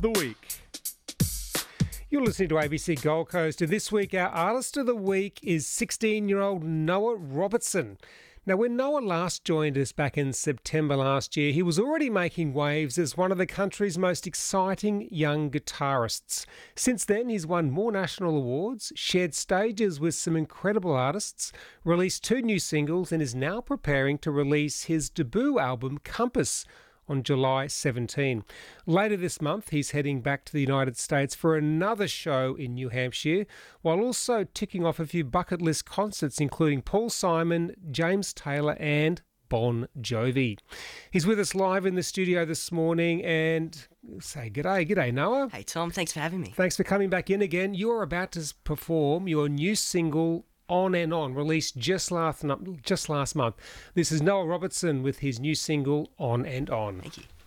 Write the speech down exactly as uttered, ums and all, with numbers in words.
The week. You're listening to A B C Gold Coast, and this week our artist of the week is sixteen-year-old Noah Robertson. Now, when Noah last joined us back in September last year, he was already making waves as one of the country's most exciting young guitarists. Since then, he's won more national awards, shared stages with some incredible artists, released two new singles, and is now preparing to release his debut album, Compass, on July seventeenth. Later this month, he's heading back to the United States for another show in New Hampshire, while also ticking off a few bucket list concerts, including Paul Simon, James Taylor and Bon Jovi. He's with us live in the studio this morning, and say g'day. G'day, Noah. Hey, Tom. Thanks for having me. Thanks for coming back in again. You're about to perform your new single, On and On, released just last just last month. This is Noah Robertson with his new single, On and On. Thank you.